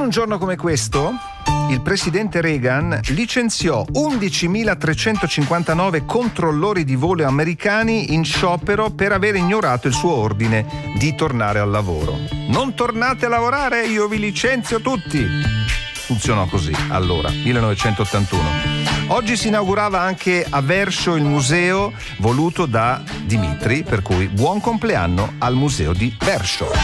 un giorno come questo, il presidente Reagan licenziò 11.359 controllori di volo americani in sciopero per aver ignorato il suo ordine di tornare al lavoro. Non tornate a lavorare, io vi licenzio tutti. Funzionò così, allora, 1981. Oggi si inaugurava anche a Verso il museo voluto da Dimitri, per cui buon compleanno al museo di Verso.